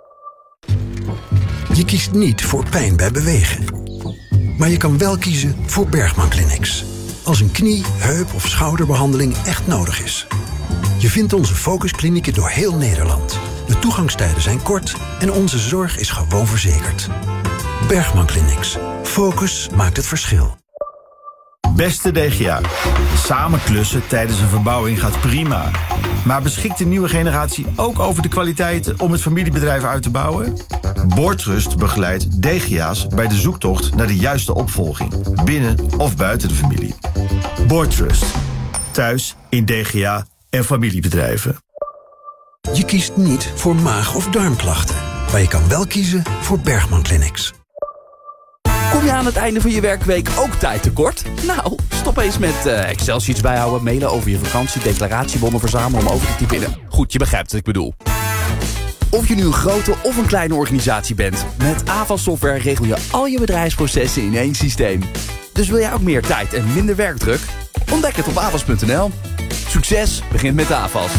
Je kiest niet voor pijn bij bewegen. Maar je kan wel kiezen voor Bergman Clinics. Als een knie, heup of schouderbehandeling echt nodig is. Je vindt onze focusklinieken door heel Nederland. De toegangstijden zijn kort en onze zorg is gewoon verzekerd. Bergman Clinics. Focus maakt het verschil. Beste DGA, samen klussen tijdens een verbouwing gaat prima. Maar beschikt de nieuwe generatie ook over de kwaliteiten om het familiebedrijf uit te bouwen? Boardtrust begeleidt DGA's bij de zoektocht naar de juiste opvolging, binnen of buiten de familie. Boardtrust, thuis in DGA en familiebedrijven. Je kiest niet voor maag- of darmklachten, maar je kan wel kiezen voor Bergman Clinics. Kom je aan het einde van je werkweek ook tijd tekort? Nou, stop eens met Excel-sheets bijhouden, mailen over je vakantie, declaratiebonnen verzamelen om over te typen. Goed, je begrijpt wat ik bedoel. Of je nu een grote of een kleine organisatie bent, met Avas Software regel je al je bedrijfsprocessen in één systeem. Dus wil jij ook meer tijd en minder werkdruk? Ontdek het op avas.nl. Succes begint met Avas.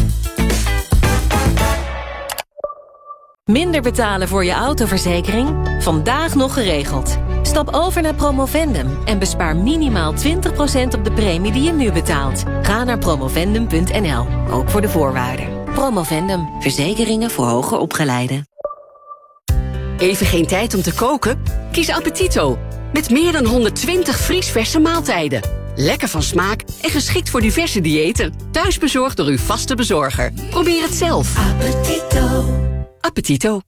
Minder betalen voor je autoverzekering? Vandaag nog geregeld. Stap over naar Promovendum en bespaar minimaal 20% op de premie die je nu betaalt. Ga naar promovendum.nl, ook voor de voorwaarden. Promovendum, verzekeringen voor hoger opgeleiden. Even geen tijd om te koken? Kies Appetito. Met meer dan 120 vriesverse maaltijden. Lekker van smaak en geschikt voor diverse diëten. Thuisbezorgd door uw vaste bezorger. Probeer het zelf. Appetito.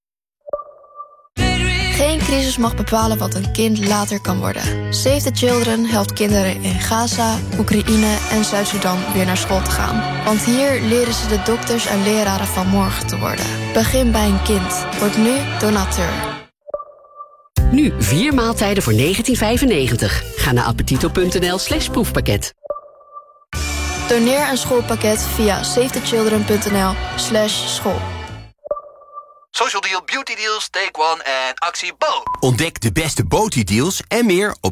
Geen crisis mag bepalen wat een kind later kan worden. Save the Children helpt kinderen in Gaza, Oekraïne en Zuid-Sudan weer naar school te gaan. Want hier leren ze de dokters en leraren van morgen te worden. Begin bij een kind. Word nu donateur. Nu 4 maaltijden voor €19,95. Ga naar appetito.nl/proefpakket. Doneer een schoolpakket via savethechildren.nl/school. Social Deal, Beauty Deals, Take One en actie Bo. Ontdek de beste Boti-deals en meer op